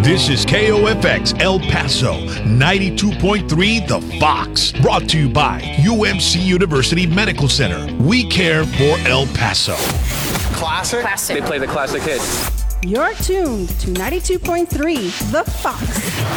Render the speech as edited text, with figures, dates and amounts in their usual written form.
This is KOFX El Paso, 92.3 The Fox. Brought to you by UMC University Medical Center. We care for El Paso. Classic. They play the classic hits. You're tuned to 92.3 The Fox.